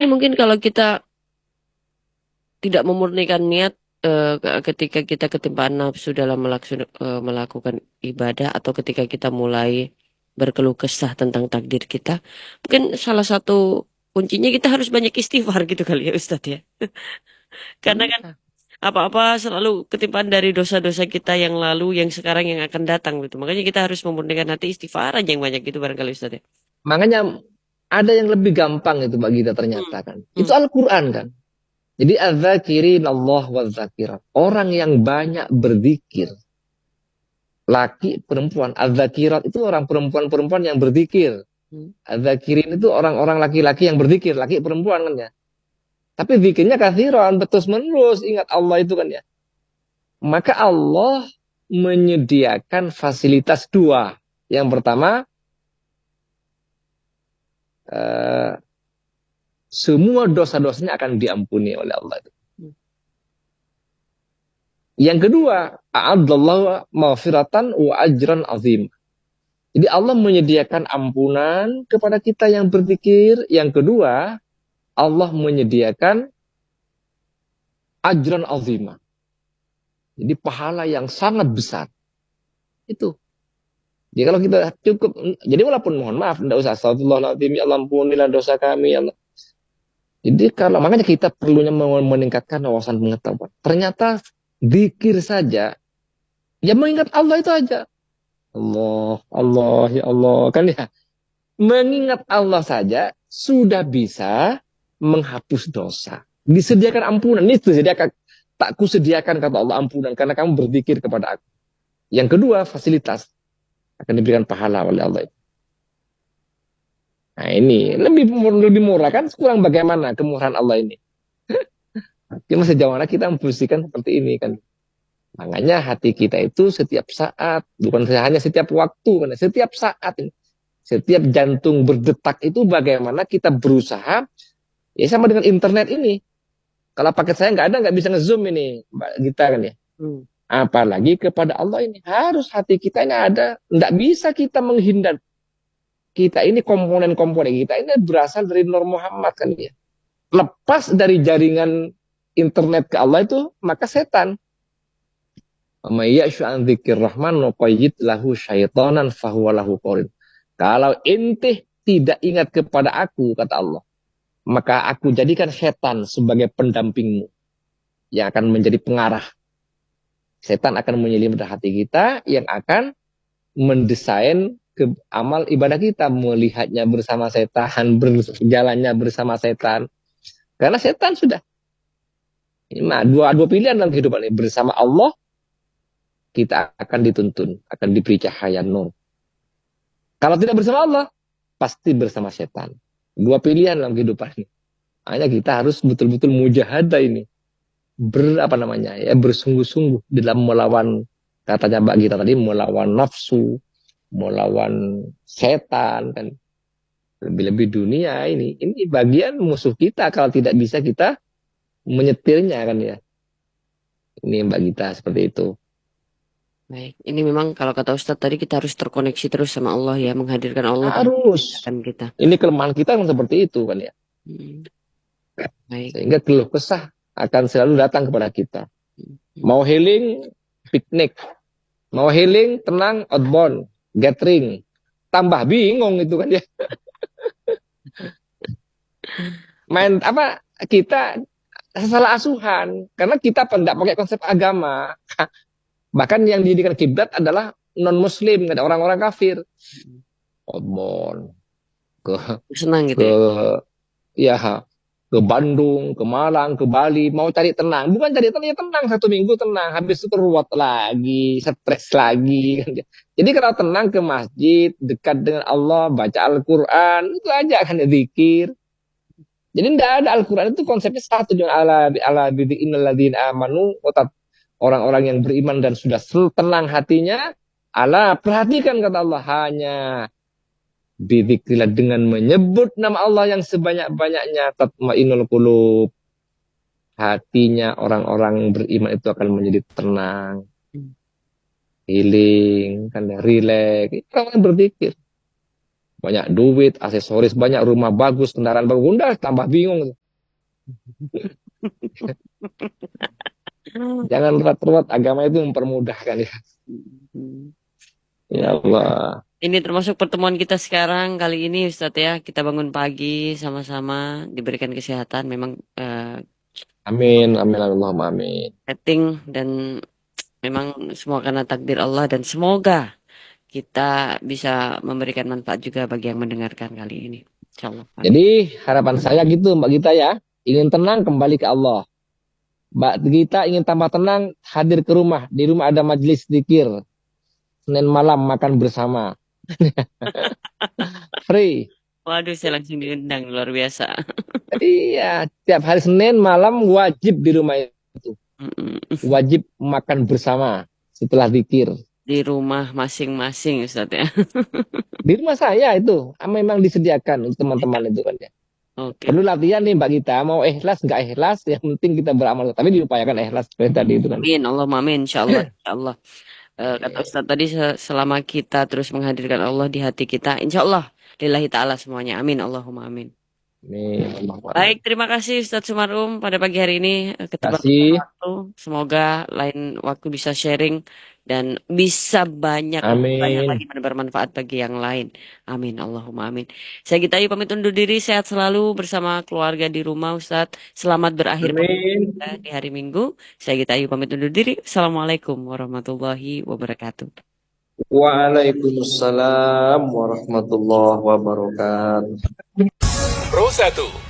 mungkin kalau kita tidak memurnikan niat ketika kita ketimpaan nafsu dalam melakukan ibadah atau ketika kita mulai berkeluh kesah tentang takdir kita, mungkin salah satu kuncinya kita harus banyak istighfar gitu kali ya Ustadz ya. Karena kan Iya. apa-apa selalu ketimpaan dari dosa-dosa kita yang lalu, yang sekarang, yang akan datang gitu. Makanya kita harus memurnikan hati istighfar aja yang banyak gitu barangkali Ustadz ya. Makanya ada yang lebih gampang itu bagi kita Hmm. ternyata kan. Itu Hmm. Al-Quran kan. Jadi adzakirin Allah wa zakirat. Orang yang banyak berzikir. Laki, perempuan. Adzakirat itu orang perempuan-perempuan yang berzikir. Hmm. Adzakirin itu orang-orang laki-laki yang berzikir. Laki, perempuan kan ya. Tapi zikirnya kathiran, terus menerus. Ingat Allah itu kan ya. Maka Allah menyediakan fasilitas dua. Yang pertama, eh, semua dosa-dosanya akan diampuni oleh Allah. Yang kedua, a'adzallahu maghfiratan wa ajran azim. Jadi Allah menyediakan ampunan kepada kita yang berzikir. Yang kedua, Allah menyediakan ajran azimah. Jadi pahala yang sangat besar. Itu. Jadi kalau kita cukup, jadi walaupun mohon maaf, tidak usah astagfirullahaladzim, ya Allah ampunilah dosa kami, ya Allah. Jadi kalau makanya kita perlunya meningkatkan wawasan pengetahuan. Ternyata zikir saja, ya mengingat Allah itu aja. Allah, Allah, ya Allah. Kan ya, mengingat Allah saja sudah bisa menghapus dosa. Disediakan ampunan. Ini disediakan, tak kusediakan kata Allah ampunan karena kamu berzikir kepada aku. Yang kedua, fasilitas akan diberikan pahala oleh Allah. Nah ini lebih murah kan? Kurang bagaimana kemurahan Allah ini? Cuma sejauh mana kita memposisikan seperti ini kan? Makanya hati kita itu setiap saat, bukan hanya setiap waktu, kan? Setiap saat ini. Setiap jantung berdetak itu bagaimana kita berusaha, ya sama dengan internet ini. Kalau paket saya nggak ada, nggak bisa ngezoom ini, Mbak Gita kan ya. Hmm. Apalagi kepada Allah ini. Harus hati kita ini ada. Nggak bisa kita menghindar. Kita ini komponen-komponen kita ini berasal dari Nur Muhammad kan ya. Lepas dari jaringan internet ke Allah itu, maka setan. Kalau intih tidak ingat kepada aku, kata Allah, maka aku jadikan setan sebagai pendampingmu yang akan menjadi pengarah. Setan akan menyelimut hati kita yang akan mendesain ke amal ibadah kita, melihatnya bersama setan, berjalannya bersama setan. Karena setan sudah ini mah dua pilihan dalam kehidupan ini. Bersama Allah kita akan dituntun, akan diberi cahaya nur. Kalau tidak bersama Allah, pasti bersama setan. Dua pilihan dalam kehidupan ini. Hanya kita harus betul-betul mujahadah ini. Berapa namanya ya, bersungguh-sungguh dalam melawan, katanya Mbak Gita tadi, melawan nafsu, melawan setan kan. Lebih-lebih dunia ini bagian musuh kita kalau tidak bisa kita menyetirnya kan ya. Ini Mbak Gita seperti itu. Baik, ini memang kalau kata Ustadz tadi kita harus terkoneksi terus sama Allah ya, menghadirkan Allah dalam Harus. kegiatan kita. Ini kelemahan kita kan seperti itu kan ya. Hmm. Baik. Sehingga keluh kesah akan selalu datang kepada kita. Hmm. Mau healing, piknik. Mau healing, tenang, outbound, gathering. Tambah bingung itu kan ya. Main apa kita salah asuhan karena kita tidak pakai konsep agama. Bahkan yang didikan kiblat adalah non muslim, ada orang-orang kafir. Outbound ke Senang gitu ke ya. ya ke Bandung, ke Malang, ke Bali, mau cari tenang. Bukan cari tenang, ya tenang 1 minggu tenang. Habis itu ruwet lagi, stres lagi. Jadi kalau tenang ke masjid, dekat dengan Allah, baca Al-Quran, itu aja kan ya zikir. Jadi tidak ada Al-Quran itu konsepnya satu dengan ala innalladzina amanu, orang-orang yang beriman dan sudah tenang hatinya. Allah perhatikan kata Allah hanya bidzikrillah dengan menyebut nama Allah yang sebanyak-banyaknya tatmainnul qulub. Hatinya orang-orang beriman itu akan menjadi tenang, Hmm. healing, kan ya, relax. Itu orang berzikir. banyak duit, aksesoris banyak, rumah bagus, kendaraan bagus, udah tambah bingung. Jangan berat-berat, agama itu mempermudahkan ya. Ya Allah. Ini termasuk pertemuan kita sekarang kali ini Ustadz ya. Kita bangun pagi sama-sama diberikan kesehatan. Memang Amin, amin, Allahumma amin. setting dan memang semua karena takdir Allah dan semoga kita bisa memberikan manfaat juga bagi yang mendengarkan kali ini. Insyaallah. Amin. Jadi harapan saya gitu Mbak Gita ya, ingin tenang kembali ke Allah. Mbak Gita ingin tambah tenang, hadir ke rumah. Di rumah ada majelis zikir. Senin malam makan bersama. Free. Waduh, saya langsung diundang luar biasa. Iya, tiap hari Senin malam wajib di rumah itu. Mm-mm. Wajib makan bersama setelah zikir. Di rumah masing-masing Ustadz ya. Di rumah saya itu memang disediakan untuk teman-teman itu kan ya. Oke. Perlu latihan nih Mbak Gita, mau ikhlas nggak ikhlas, yang penting kita beramal. Tapi diupayakan ikhlas seperti tadi itu kan. Amin. Allahumma amin. Insyaallah. Insyaallah. Kata Amin. Ustadz tadi selama kita terus menghadirkan Allah di hati kita, insya Allah lillahi ta'ala semuanya. Amin. Allahumma amin. Amin. Allahumma Baik, amin. terima kasih Ustadz Sumarum pada pagi hari ini. Terima Ketebak kasih. waktu. Semoga lain waktu bisa sharing dan bisa banyak lebih banyak lagi Amin. bermanfaat bagi yang lain. Amin. Allahumma amin. Saya Gita Ayu pamit undur diri. Sehat selalu bersama keluarga di rumah Ustadz. Selamat berakhir Amin. di hari Minggu. Saya Gita Ayu pamit undur diri. Assalamualaikum warahmatullahi wabarakatuh. Waalaikumsalam warahmatullahi wabarakatuh. Pro 1